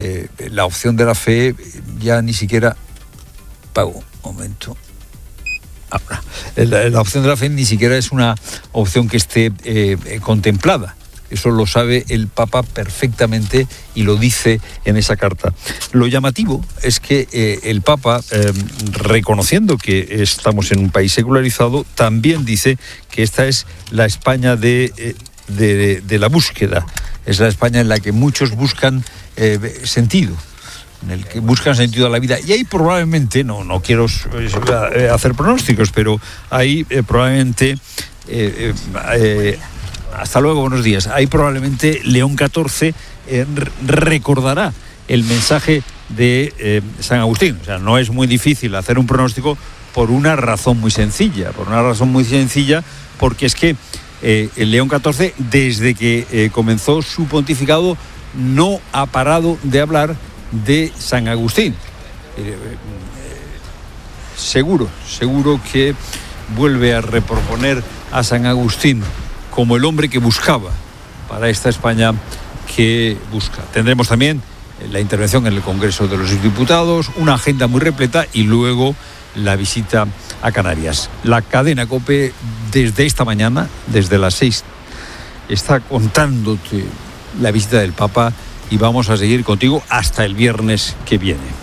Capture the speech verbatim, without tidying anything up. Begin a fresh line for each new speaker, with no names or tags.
eh, la opción de la fe ya ni siquiera... Pago, un momento... Ahora, la, la opción de la fe ni siquiera es una opción que esté eh, contemplada. Eso lo sabe el Papa perfectamente y lo dice en esa carta. Lo llamativo es que eh, el Papa, eh, reconociendo que estamos en un país secularizado, también dice que esta es la España de, eh, de, de la búsqueda. Es la España en la que muchos buscan eh, sentido. En el que buscan sentido a la vida. Y ahí probablemente, no, no quiero eh, hacer pronósticos, pero ahí eh, probablemente... Eh, eh, hasta luego, buenos días. Ahí probablemente León catorce eh, recordará el mensaje de eh, San Agustín. O sea, no es muy difícil hacer un pronóstico por una razón muy sencilla. Por una razón muy sencilla, porque es que eh, el León catorce, desde que eh, comenzó su pontificado, no ha parado de hablar de San Agustín. Eh, eh, seguro, seguro que vuelve a reproponer a San Agustín como el hombre que buscaba para esta España que busca. Tendremos también la intervención en el Congreso de los Diputados, una agenda muy repleta y luego la visita a Canarias. La cadena COPE desde esta mañana, desde las seis, está contándote la visita del Papa y vamos a seguir contigo hasta el viernes que viene.